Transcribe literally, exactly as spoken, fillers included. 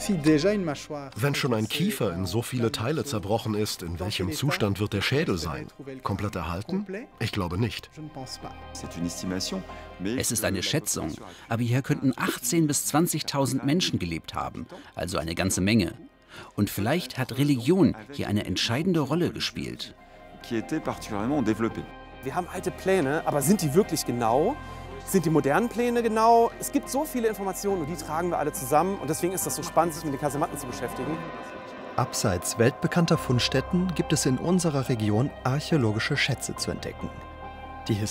Wenn schon ein Kiefer in so viele Teile zerbrochen ist, in welchem Zustand wird der Schädel sein? Komplett erhalten? Ich glaube nicht. Es ist eine Schätzung, aber hier könnten achtzehntausend bis zwanzigtausend Menschen gelebt haben, also eine ganze Menge. Und vielleicht hat Religion hier eine entscheidende Rolle gespielt. Wir haben alte Pläne, aber sind die wirklich genau? Sind die modernen Pläne genau? Es gibt so viele Informationen und die tragen wir alle zusammen. Und deswegen ist das so spannend, sich mit den Kasematten zu beschäftigen. Abseits weltbekannter Fundstätten gibt es in unserer Region archäologische Schätze zu entdecken.